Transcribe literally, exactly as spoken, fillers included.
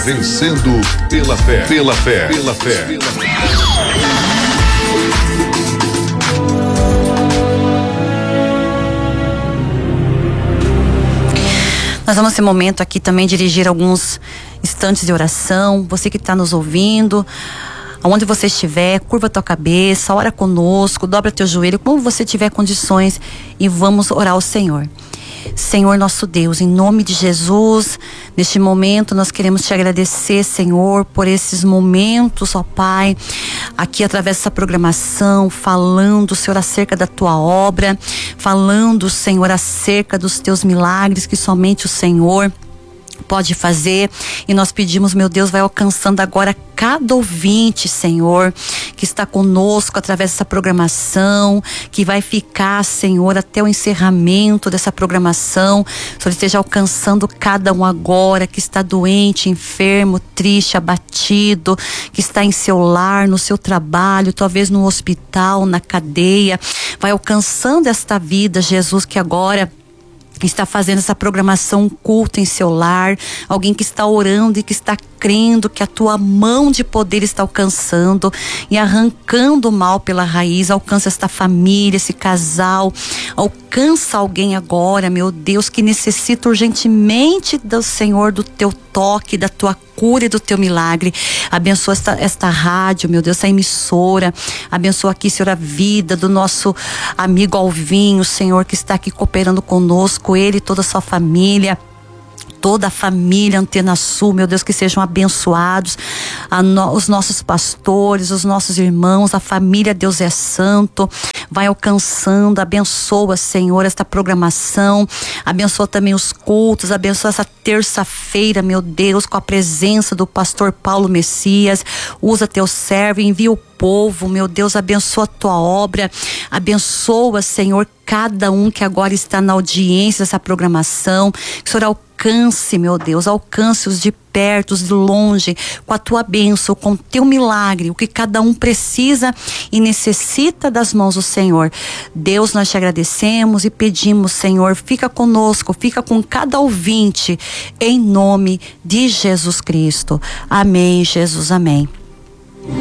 Vencendo pela fé, pela fé, pela fé. Pela fé. Nós vamos nesse momento aqui também dirigir alguns instantes de oração. Você que está nos ouvindo, aonde você estiver, curva tua cabeça, ora conosco, dobra teu joelho, como você tiver condições, e vamos orar ao Senhor. Senhor nosso Deus, em nome de Jesus, neste momento nós queremos te agradecer, Senhor, por esses momentos, ó Pai, aqui através dessa programação, falando, Senhor, acerca da tua obra, falando, Senhor, acerca dos teus milagres que somente o Senhor pode fazer. E nós pedimos, meu Deus, vai alcançando agora cada ouvinte, Senhor, que está conosco através dessa programação, que vai ficar, Senhor, até o encerramento dessa programação. O Senhor esteja alcançando cada um agora que está doente, enfermo, triste, abatido, que está em seu lar, no seu trabalho, talvez no hospital, na cadeia. Vai alcançando esta vida, Jesus, que agora está fazendo essa programação culta em seu lar, alguém que está orando e que está crendo que a tua mão de poder está alcançando e arrancando o mal pela raiz. Alcança esta família, esse casal, alcança alguém agora, meu Deus, que necessita urgentemente do Senhor, do teu toque, da tua cura e do teu milagre. Abençoa esta, esta rádio, meu Deus, essa emissora. Abençoa aqui, Senhor, a vida do nosso amigo Alvinho, Senhor, que está aqui cooperando conosco, ele e toda a sua família. Toda a família Antena Sul, meu Deus, que sejam abençoados, a no, os nossos pastores, os nossos irmãos, a família Deus é Santo, vai alcançando, abençoa, Senhor, esta programação, abençoa também os cultos, abençoa essa terça-feira, meu Deus, com a presença do pastor Paulo Messias. Usa teu servo, envia o povo, meu Deus, abençoa a tua obra, abençoa, Senhor, cada um que agora está na audiência dessa programação, que o Senhor alcance, meu Deus, alcance-os de perto, os de longe, com a tua bênção, com o teu milagre, o que cada um precisa e necessita das mãos do Senhor. Deus, nós te agradecemos e pedimos, Senhor, fica conosco, fica com cada ouvinte, em nome de Jesus Cristo. Amém, Jesus, amém.